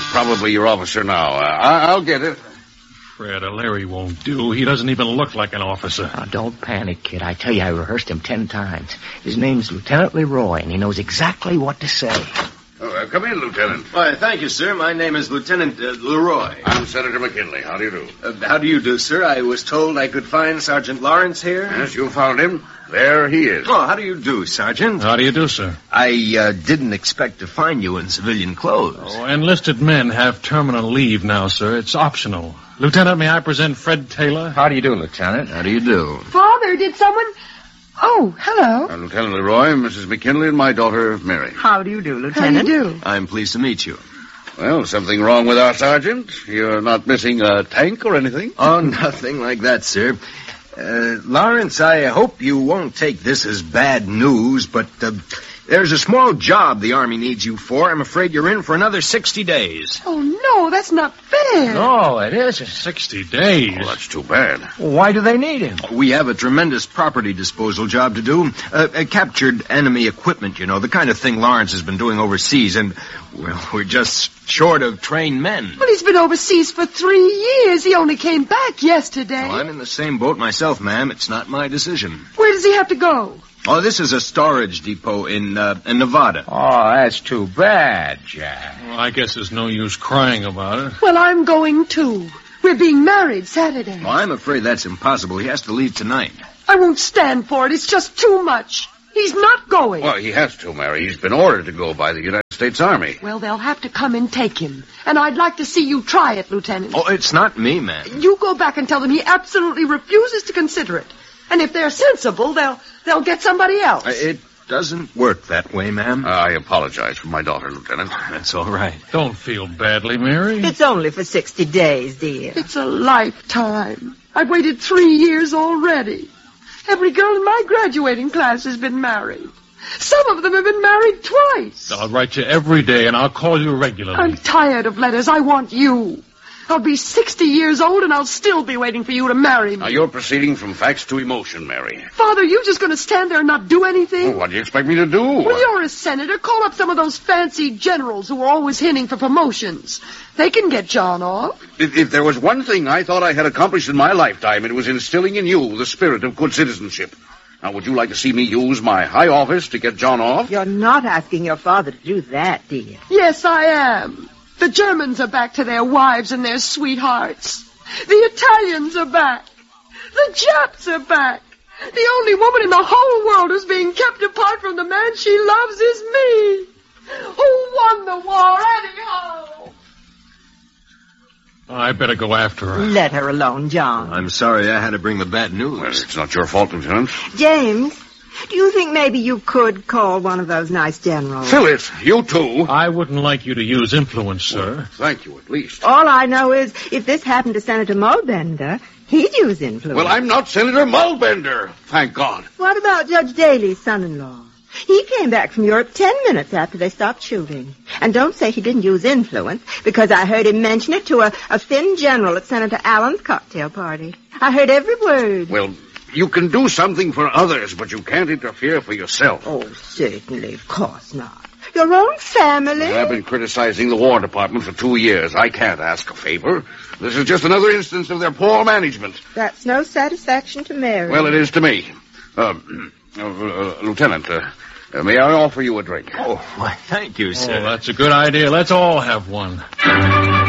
probably your officer now. I'll get it. Fred, Larry won't do. He doesn't even look like an officer. Now, don't panic, kid. I tell you, I rehearsed him 10 times. His name's Lieutenant Leroy, and he knows exactly what to say. Come in, Lieutenant. Why, thank you, sir. My name is Lieutenant Leroy. I'm Senator McKinley. How do you do? How do you do, sir? I was told I could find Sergeant Lawrence here. Yes, you found him. There he is. Oh, how do you do, Sergeant? How do you do, sir? I didn't expect to find you in civilian clothes. Oh, enlisted men have terminal leave now, sir. It's optional. Lieutenant, may I present Fred Taylor? How do you do, Lieutenant? How do you do? Father, did someone... Oh, hello. Lieutenant Leroy, Mrs. McKinley, and my daughter, Mary. How do you do, Lieutenant? How do you do? I'm pleased to meet you. Well, something wrong with our sergeant? You're not missing a tank or anything? Oh, nothing like that, sir. Lawrence, I hope you won't take this as bad news, but there's a small job the Army needs you for. I'm afraid you're in for another 60 days. Oh, no, that's not fair. No, it isn't. 60 days. Well, that's too bad. Why do they need him? We have a tremendous property disposal job to do. Captured enemy equipment, you know, the kind of thing Lawrence has been doing overseas, and, well, we're just short of trained men. Well, he's been overseas for 3 years. He only came back yesterday. Well, I'm in the same boat myself, ma'am. It's not my decision. Where does he have to go? Oh, this is a storage depot in Nevada. Oh, that's too bad, Jack. Well, I guess there's no use crying about it. Well, I'm going too. We're being married Saturday. Well, I'm afraid that's impossible. He has to leave tonight. I won't stand for it. It's just too much. He's not going. Well, he has to, Mary. He's been ordered to go by the United States Army. Well, they'll have to come and take him. And I'd like to see you try it, Lieutenant. Oh, it's not me, ma'am. You go back and tell them he absolutely refuses to consider it. And if they're sensible, they'll get somebody else. It doesn't work that way, ma'am. I apologize for my daughter, Lieutenant. That's all right. Don't feel badly, Mary. It's only for 60 days, dear. It's a lifetime. I've waited 3 years already. Every girl in my graduating class has been married. Some of them have been married twice. I'll write you every day, and I'll call you regularly. I'm tired of letters. I want you. I'll be 60 years old, and I'll still be waiting for you to marry me. Now, you're proceeding from facts to emotion, Mary. Father, you just going to stand there and not do anything? Well, what do you expect me to do? Well, you're a senator. Call up some of those fancy generals who are always hinting for promotions. They can get John off. If there was one thing I thought I had accomplished in my lifetime, it was instilling in you the spirit of good citizenship. Now, would you like to see me use my high office to get John off? You're not asking your father to do that, dear. Yes, I am. The Germans are back to their wives and their sweethearts. The Italians are back. The Japs are back. The only woman in the whole world who's being kept apart from the man she loves is me. Who won the war, anyhow? I better go after her. Let her alone, John. I'm sorry I had to bring the bad news. Well, it's not your fault, Lieutenant. James, do you think maybe you could call one of those nice generals? Phyllis, you too. I wouldn't like you to use influence, sir. Well, thank you, at least. All I know is if this happened to Senator Mulbender, he'd use influence. Well, I'm not Senator Mulbender, thank God. What about Judge Daly's son-in-law? He came back from Europe 10 minutes after they stopped shooting. And don't say he didn't use influence, because I heard him mention it to a thin general at Senator Allen's cocktail party. I heard every word. Well, you can do something for others, but you can't interfere for yourself. Oh, certainly, of course not. Your own family? Well, I've been criticizing the War Department for 2 years. I can't ask a favor. This is just another instance of their poor management. That's no satisfaction to Mary. Well, it is to me. Lieutenant, may I offer you a drink? Oh, why, thank you, sir. Oh, that's a good idea. Let's all have one.